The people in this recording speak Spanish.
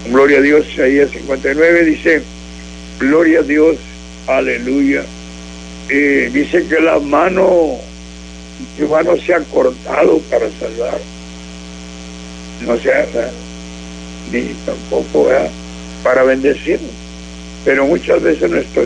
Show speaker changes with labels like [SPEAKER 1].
[SPEAKER 1] Gloria a Dios. Isaías 59 dice, gloria a Dios, aleluya. Dice que la mano de Jehová no se ha cortado para salvar, no se ha, ni tampoco para bendecirnos, pero muchas veces nuestro